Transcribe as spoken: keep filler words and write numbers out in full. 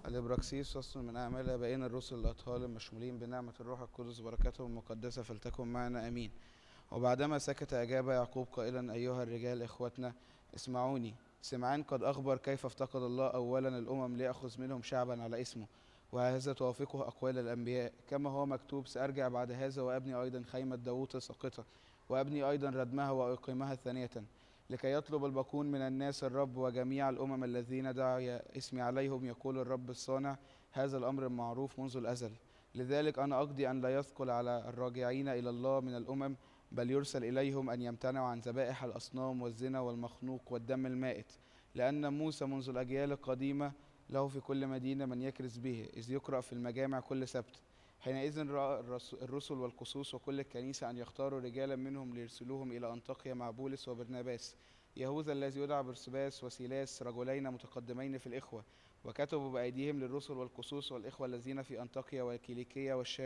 الإبراكسيس فصل من أعمال آبائنا الرسل الأطهار المشمولين بنعمة الروح القدس وبركاته المقدسة فلتكن معنا آمين. وبعدما سكت أجاب يعقوب قائلا: أيها الرجال إخوتنا اسمعوني. سمعان قد أخبر كيف افتقد الله أولا الأمم ليأخذ منهم شعبا على اسمه، وهذا توافقه أقوال الأنبياء، كما هو مكتوب: سأرجع بعد هذا وأبني أيضا خيمة داوود ساقطة، وأبني أيضا ردمها وأقيمها ثانية، لكي يطلب الباقون من الناس الرب، وجميع الأمم الذين دعا اسمي عليهم يقول الرب الصانع هذا الأمر المعروف منذ الأزل. لذلك أنا أقضي أن لا يثقل على الراجعين إلى الله من الأمم، بل يرسل إليهم أن يمتنعوا عن ذبائح الأصنام والزنا والمخنوق والدم المائت، لأن موسى منذ الأجيال القديمة له في كل مدينة من يكرز به، إذ يقرأ في المجامع كل سبت. حينئذ رأى الرس- الرسل والقصوص وكل الكنيسة أن يختاروا رجالا منهم ليرسلوهم إلى أنطاكيا مع بولس وبرناباس، يهوذا الذي يدعى برسباس وسيلاس، رجلين متقدمين في الإخوة، وكتبوا بأيديهم للرسل والقصوص والإخوة الذين في أنطاكيا وكيليكية والشام